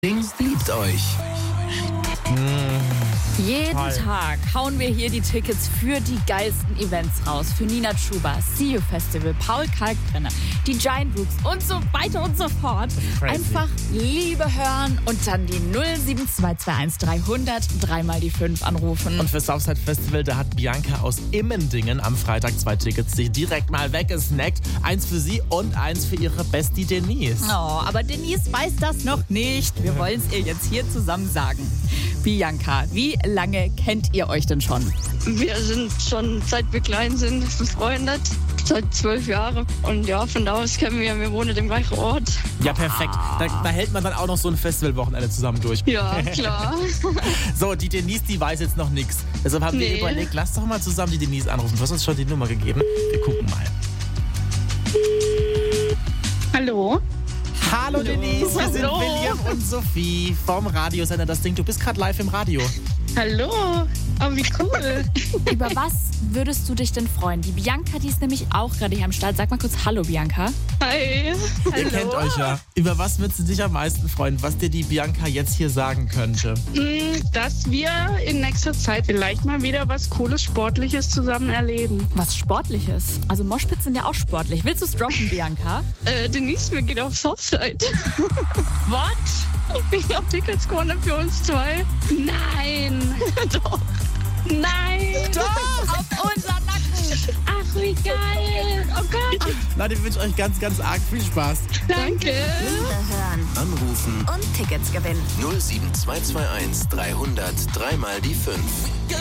Liebt euch. Jeden Toll. Tag hauen wir hier die Tickets für die geilsten Events raus. Für Nina Chuba, See You Festival, Paul Kalkbrenner, die Giant Rooks und so weiter und so fort. Crazy. Einfach Liebe hören und dann die 07221 300 3 die 5 anrufen. Und fürs Southside Festival, da hat Bianca aus Immendingen am Freitag 2 Tickets sich direkt mal weggesnackt. Eins für sie und eins für ihre Bestie Denise. Oh, aber Denise weiß das noch nicht. Wir wollen es ihr jetzt hier zusammen sagen. Bianca, wie lange kennt ihr euch denn schon? Wir sind schon, seit wir klein sind, befreundet. Seit 12 Jahren. Und ja, von da aus kennen wir wohnen im gleichen Ort. Ja, perfekt. Da hält man dann auch noch so ein Festivalwochenende zusammen durch. Ja, klar. So, die Denise, die weiß jetzt noch nichts. Deshalb haben wir Nee. überlegt, lass doch mal zusammen die Denise anrufen. Du hast uns schon die Nummer gegeben. Wir gucken mal. Hallo? Hallo Denise, wir sind Hallo. William und Sophie vom Radiosender Das Ding. Du bist gerade live im Radio. Hallo? Oh, wie cool. Über was würdest du dich denn freuen? Die Bianca, die ist nämlich auch gerade hier am Start. Sag mal kurz Hallo, Bianca. Hi. Ihr kennt euch ja. Über was würdest du dich am meisten freuen, was dir die Bianca jetzt hier sagen könnte? Dass wir in nächster Zeit vielleicht mal wieder was Cooles, Sportliches zusammen erleben. Was Sportliches. Also Moshpits sind ja auch sportlich. Willst du es droppen, Bianca? Denise, wir gehen auf Southside. What? Ich hab Tickets gewonnen für uns zwei. Nein! Doch. Nein! Auf unser Nacken. Ach, wie geil! Oh Gott! Leute, ich wünsche euch ganz, ganz arg viel Spaß. Danke. Hören, anrufen Und Tickets gewinnen. 07221 300 3 die 5.